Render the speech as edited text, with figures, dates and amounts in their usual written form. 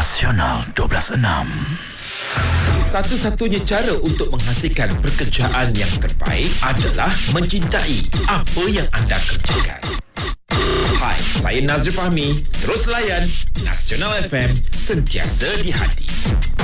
Nasional 12.6. Satu-satunya cara untuk menghasilkan pekerjaan yang terbaik adalah mencintai apa yang anda kerjakan. Hai, saya Nazri Fahmi. Terus layan Nasional FM, sentiasa di hati.